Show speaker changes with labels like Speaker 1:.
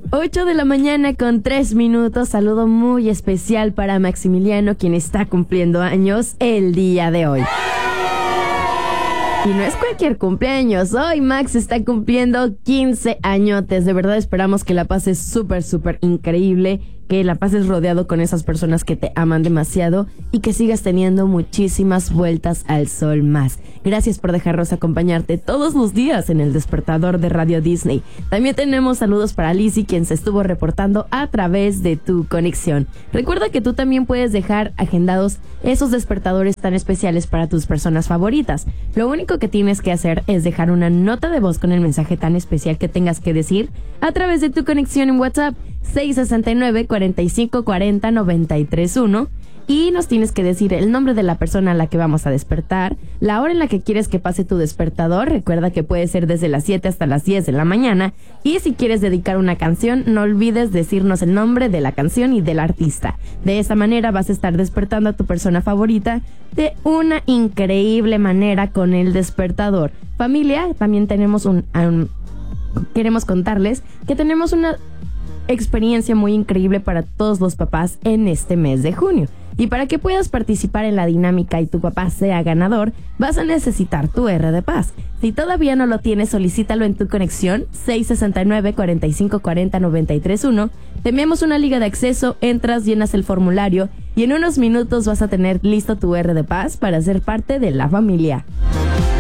Speaker 1: 8 de la mañana con 3 minutos. Saludo muy especial para Maximiliano, quien está cumpliendo años el día de hoy. Y no es cualquier cumpleaños. Hoy Max está cumpliendo 15 añotes. De verdad esperamos que la pases súper increíble, que la pases rodeado con esas personas que te aman demasiado y que sigas teniendo muchísimas vueltas al sol más. Gracias por dejarnos acompañarte todos los días en el despertador de Radio Disney. También tenemos saludos para Lizzy, quien se estuvo reportando a través de tu conexión. Recuerda que tú también puedes dejar agendados esos despertadores tan especiales para tus personas favoritas. Lo único que tienes que hacer es dejar una nota de voz con el mensaje tan especial que tengas que decir a través de tu conexión en WhatsApp 669-4540-931, y nos tienes que decir el nombre de la persona a la que vamos a despertar, la hora en la que quieres que pase tu despertador. Recuerda que puede ser desde las 7 hasta las 10 de la mañana, y si quieres dedicar una canción, no olvides decirnos el nombre de la canción y del artista. De esa manera vas a estar despertando a tu persona favorita de una increíble manera con el despertador. Familia, también tenemos queremos contarles que tenemos una experiencia muy increíble para todos los papás en este mes de junio. Y para que puedas participar en la dinámica y tu papá sea ganador, vas a necesitar tu R de Paz. Si todavía no lo tienes, solicítalo en tu conexión 669-4540-931. Te enviamos una liga de acceso, entras, llenas el formulario y en unos minutos vas a tener listo tu R de Paz para ser parte de la familia.